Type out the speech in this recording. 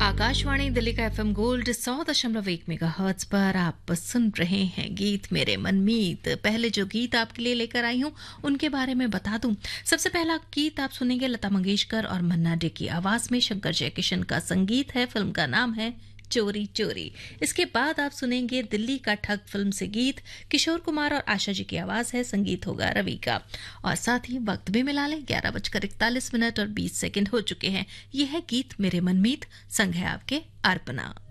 आकाशवाणी दिल्ली का FM gold 100.1 megahertz पर आप सुन रहे हैं गीत मेरे मनमीत। पहले जो गीत आपके लिए लेकर आई हूं उनके बारे में बता दूं। सबसे पहला गीत आप सुनेंगे लता मंगेशकर और मन्ना डे की आवाज में, शंकर जयकिशन का संगीत है, फिल्म का नाम है चोरी चोरी। इसके बाद आप सुनेंगे दिल्ली का ठग फिल्म से गीत, किशोर कुमार और आशा जी की आवाज है, संगीत होगा रवि का। और साथ ही वक्त भी मिला लें, 11:41 और 20 सेकंड हो चुके हैं। यह है गीत मेरे मनमीत, संग है आपके अर्पणा।